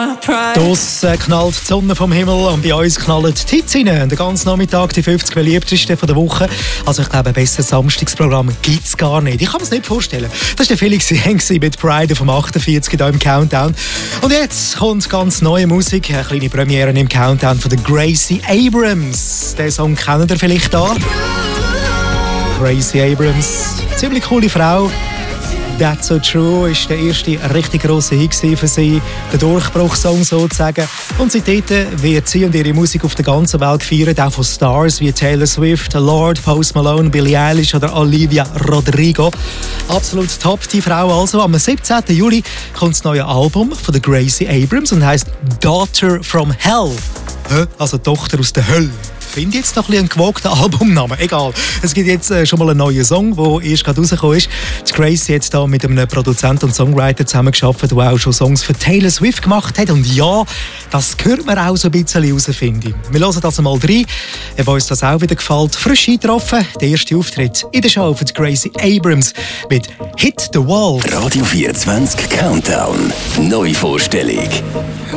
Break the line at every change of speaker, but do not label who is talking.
Draussen knallt die Sonne vom Himmel und bei uns knallen die Hits rein. Den ganzen Nachmittag die 50 beliebtesten von der Woche. Also ich glaube, ein besseres Samstagsprogramm gibt es gar nicht. Ich kann mir es nicht vorstellen. Das war der Felix Yang mit Pride vom 48 hier im Countdown. Und jetzt kommt ganz neue Musik. Eine kleine Premiere im Countdown von der Gracie Abrams. Den Song kennt ihr vielleicht da. Gracie Abrams, ziemlich coole Frau. That's So True ist der erste richtig grosse Hit für sie, der Durchbruchssong sozusagen. Und seitdem wird sie und ihre Musik auf der ganzen Welt gefeiert, auch von Stars wie Taylor Swift, Lorde, Post Malone, Billie Eilish oder Olivia Rodrigo. Absolut top, die Frau also. Am 17. Juli kommt das neue Album von der Gracie Abrams und heisst Daughter from Hell. Also Tochter aus der Hölle. Ich finde jetzt noch ein einen gewagten Albumnamen. Egal. Es gibt jetzt schon mal einen neuen Song, der erst gerade rausgekommen ist. Die Gracie hat da mit einem Produzent und Songwriter zusammengearbeitet, der auch schon Songs für Taylor Swift gemacht hat. Und ja, das hört man auch so ein bisschen raus, finde ich. Wir hören das mal rein, ob uns das auch wieder gefällt. Frisch eingetroffen, der erste Auftritt in der Show von Gracie Abrams mit Hit the Wall.
Radio 24 Countdown. Neuvorstellung.